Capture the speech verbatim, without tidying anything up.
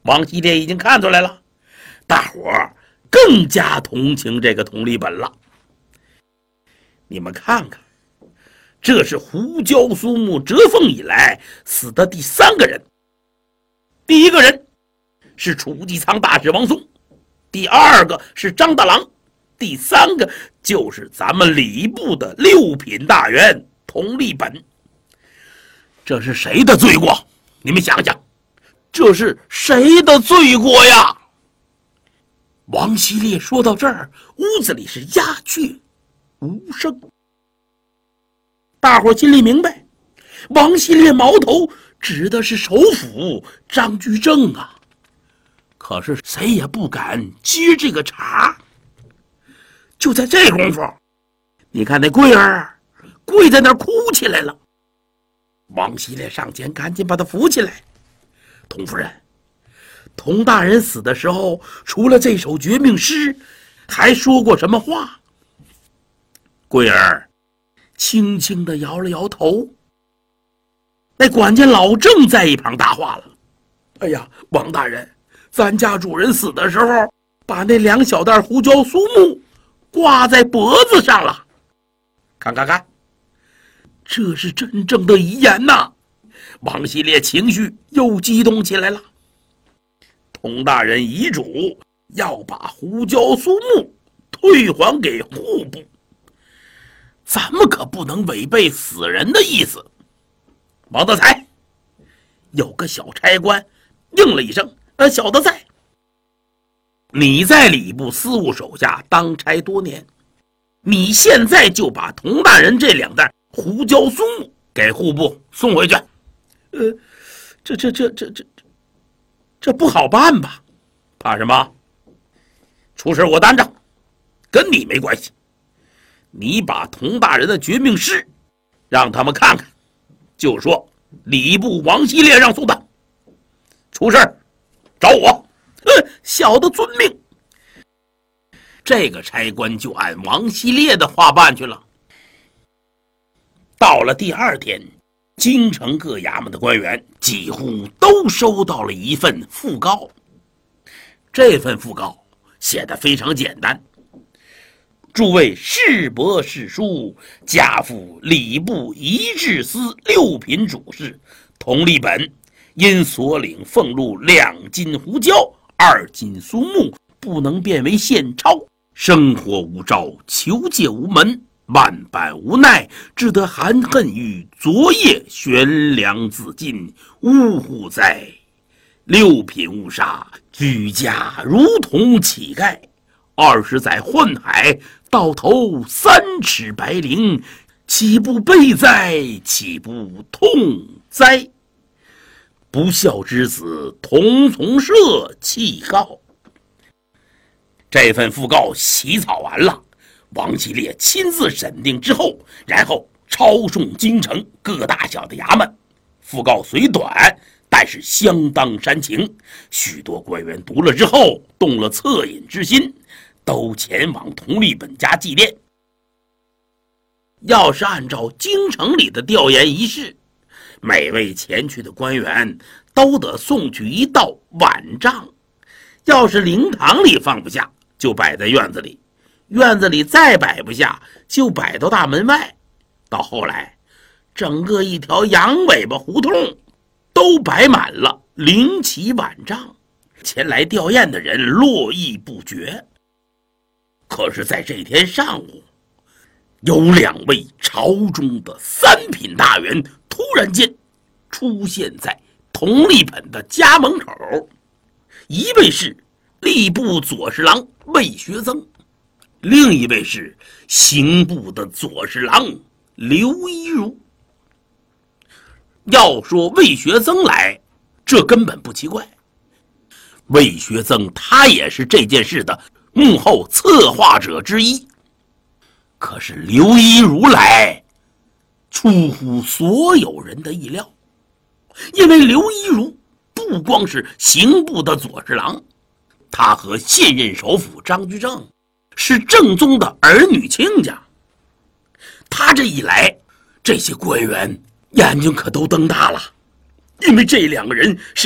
王希烈已经看出来了，大伙儿更加同情这个佟立本了。你们看看，这是胡椒苏木折凤以来死的第三个人。第一个人是储济仓大使王松，第二个是张大郎，第三个就是咱们礼部的六品大员佟立本。这是谁的罪过？你们想想，这是谁的罪过呀？王希烈说到这儿，屋子里是鸦雀无声。大伙心里明白，王希烈矛头指的是首辅张居正啊，可是谁也不敢接这个茬。就在这功夫，你看那桂儿跪在那儿哭起来了。王希烈上前赶紧把他扶起来。佟夫人，佟大人死的时候除了这首绝命诗还说过什么话？桂儿轻轻地摇了摇头。那管家老郑在一旁搭话了：哎呀，王大人，咱家主人死的时候把那两小袋胡椒苏木挂在脖子上了，看看看，这是真正的遗言呐！王希烈情绪又激动起来了。佟大人遗嘱要把胡椒苏木退还给户部，咱们可不能违背死人的意思。王德才，有个小差官应了一声：呃，小的在。你在礼部司务手下当差多年，你现在就把佟大人这两袋胡椒苏木给户部送回去。呃，这这这这这这不好办吧？怕什么？出事我担着，跟你没关系。你把佟大人的绝命诗让他们看看，就说礼部王希烈让送的。出事找我。呃，小的遵命。这个差官就按王希烈的话办去了。到了第二天，京城各衙门的官员几乎都收到了一份讣告。这份讣告写得非常简单：诸位世伯世叔，家父礼部仪制司六品主事佟立本，因所领俸禄两斤胡椒、二斤苏木不能变为现钞，生活无招，求借无门，万般无奈，只得含恨于昨夜悬梁自尽，呜呼哉！六品误杀，居家如同乞丐，二十载混海，到头三尺白绫，岂不悲哉？岂不痛哉？不孝之子，同从社弃告。这份讣告起草完了，王希烈亲自审定之后，然后抄送京城各大小的衙门。讣告虽短，但是相当煽情，许多官员读了之后动了恻隐之心，都前往佟立本家祭奠。要是按照京城里的调研仪式，每位前去的官员都得送去一道碗杖，要是灵堂里放不下，就摆在院子里，院子里再摆不下，就摆到大门外。到后来，整个一条羊尾巴胡同都摆满了灵旗碗杖，前来吊唁的人络绎不绝。可是在这天上午，有两位朝中的三品大员突然间出现在佟立本的家门口，一位是吏部左侍郎魏学增，另一位是刑部的左侍郎刘一如。要说魏学增来，这根本不奇怪。魏学增他也是这件事的幕后策划者之一。可是刘一如来出乎所有人的意料，因为刘一如不光是刑部的左侍郎，他和现任首辅张居正是正宗的儿女亲家。他这一来，这些官员眼睛可都瞪大了，因为这两个人是